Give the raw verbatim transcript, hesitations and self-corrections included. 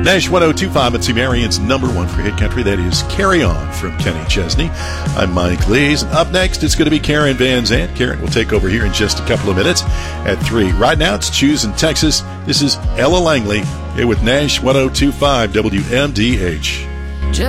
Nash one oh two point five, Mitzi Marion's number one for Hit Country. That is Carry On from Kenny Chesney. I'm Mike Lees. And up next, it's going to be Karen Van Zant. Karen will take over here in just a couple of minutes at three. Right now, it's Choose in Texas. This is Ella Langley here with Nash one oh two point five W M D H.